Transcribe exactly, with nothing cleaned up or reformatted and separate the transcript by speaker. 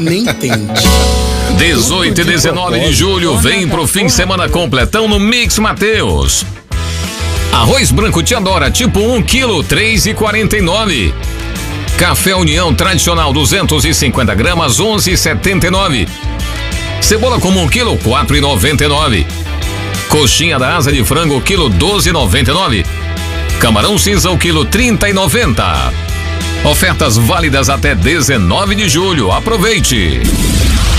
Speaker 1: Nem tente.
Speaker 2: dezoito e dezenove de julho, vem pro fim de semana completão no Mix Mateus. Arroz branco Teodora, tipo um quilo, três e quarenta e nove. Café União tradicional, duzentos e cinquenta gramas, onze e setenta e nove. Cebola comum, quilo, quatro e noventa e nove. Coxinha da asa de frango, quilo, doze e noventa e nove. Camarão cinza, o quilo, trinta e noventa. Ofertas válidas até dezenove de julho. Aproveite!